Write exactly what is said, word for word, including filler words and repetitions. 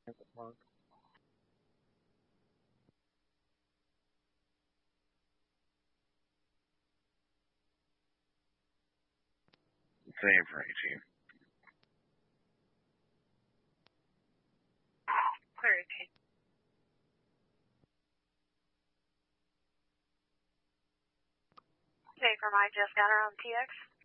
Same for eighteen. Clear eighteen. Okay, for my Jeff Gunner on T X.